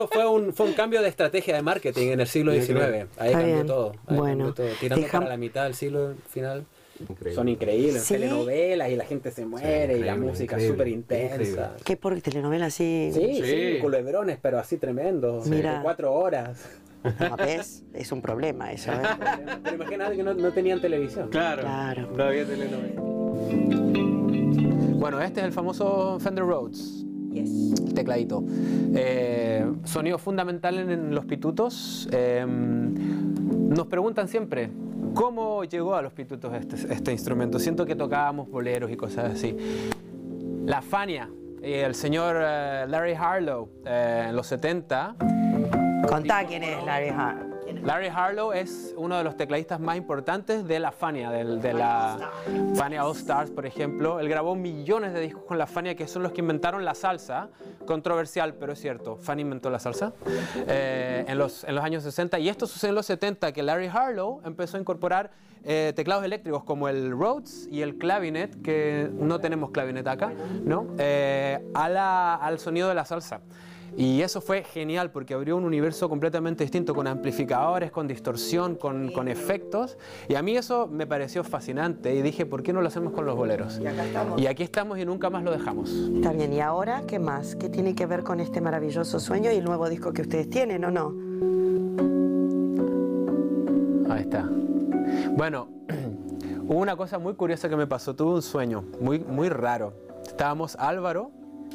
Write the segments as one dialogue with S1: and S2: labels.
S1: Fue un cambio de estrategia de marketing en el siglo XIX. Ahí cambió todo. Cambió todo. Tirando para la mitad del siglo final. Increíble. Son increíbles. ¿Sí? Telenovelas y la gente se muere y la música súper intensa.
S2: ¿Qué por telenovelas así?
S1: Sí, culebrones, pero así tremendos.
S2: Mira.
S1: De 4 horas.
S2: No, ¿ves? Es un problema eso, ¿eh?
S1: Pero imagínate que no tenían televisión.
S3: Claro. No había telenovela.
S1: Bueno, este es el famoso Fender Rhodes. El tecladito. Sonido fundamental en los pitutos. Nos preguntan siempre, ¿cómo llegó a los pitutos este instrumento? Siento que tocábamos boleros y cosas así. La Fania, el señor Larry Harlow, en los 70.
S2: Contá quién es Larry Harlow.
S1: Larry Harlow es uno de los tecladistas más importantes de la Fania, de la Fania All Stars, por ejemplo. Él grabó millones de discos con la Fania, que son los que inventaron la salsa. Controversial, pero es cierto. Fania inventó la salsa en los años 60. Y esto sucede en los 70, que Larry Harlow empezó a incorporar teclados eléctricos como el Rhodes y el clavinet, que no tenemos clavinet acá, ¿no? Al sonido de la salsa. Y eso fue genial porque abrió un universo completamente distinto, con amplificadores, con distorsión, con efectos. Y a mí eso me pareció fascinante y dije, ¿por qué no lo hacemos con los boleros?
S2: Y acá estamos.
S1: Y aquí estamos y nunca más lo dejamos.
S2: Está bien, ¿y ahora qué más? ¿Qué tiene que ver con este maravilloso sueño y el nuevo disco que ustedes tienen, o no?
S1: Ahí está. Bueno, hubo una cosa muy curiosa que me pasó. Tuve un sueño muy raro. Estábamos Álvaro,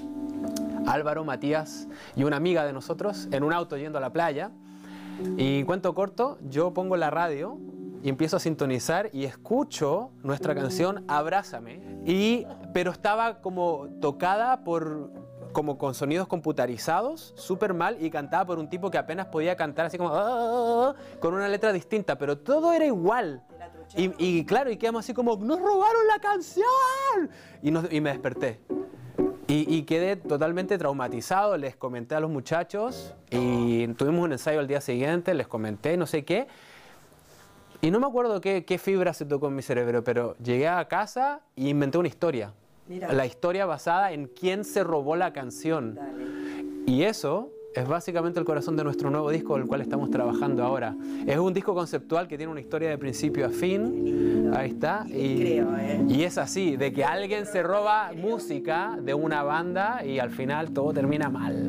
S1: Matías y una amiga de nosotros en un auto yendo a la playa, y cuento corto, yo pongo la radio y empiezo a sintonizar y escucho nuestra canción Abrázame, pero estaba como tocada como con sonidos computarizados, súper mal, y cantada por un tipo que apenas podía cantar, así como con una letra distinta, pero todo era igual. Y claro, y quedamos así como, ¡nos robaron la canción! Y me desperté. Y quedé totalmente traumatizado. Les comenté a los muchachos y tuvimos un ensayo al día siguiente, les comenté, no sé qué. Y no me acuerdo qué fibra se tocó en mi cerebro, pero llegué a casa y inventé una historia. Mira. La historia basada en quién se robó la canción. Dale. Y eso es básicamente el corazón de nuestro nuevo disco, el cual estamos trabajando ahora. Es un disco conceptual que tiene una historia de principio a fin. Ahí está. Y es así, de que alguien se roba música de una banda y al final todo termina mal.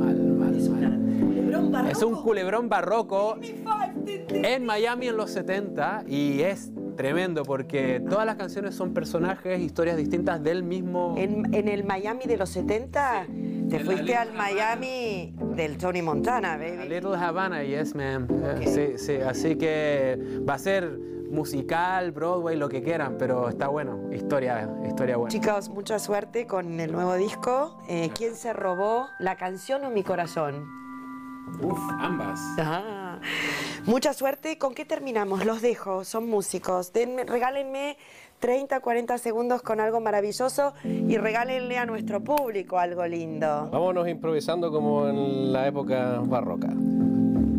S1: Es un culebrón barroco en Miami en los 70 y es tremendo porque todas las canciones son personajes, historias distintas del mismo...
S2: En el Miami de los 70...
S1: Sí.
S2: Te fuiste al Miami del Tony Montana, baby.
S1: A Little Havana, yes, ma'am.
S2: Okay.
S1: Sí, así que va a ser musical, Broadway, lo que quieran, pero está bueno, historia buena.
S2: Chicos, mucha suerte con el nuevo disco. ¿Quién se robó la canción o mi corazón?
S1: Ambas.
S2: Mucha suerte. ¿Con qué terminamos? Los dejo, son músicos. Regálenme 30, 40 segundos con algo maravilloso y regálenle a nuestro público algo lindo.
S3: Vámonos improvisando como en la época barroca.